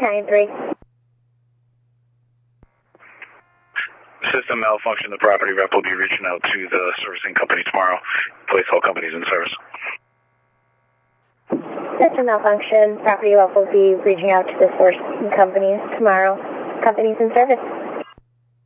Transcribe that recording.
Battalion 3. System malfunction. The property rep will be reaching out to the servicing company tomorrow. Place all companies in service. System malfunction. Property rep will be reaching out to the source companies tomorrow. Companies in service.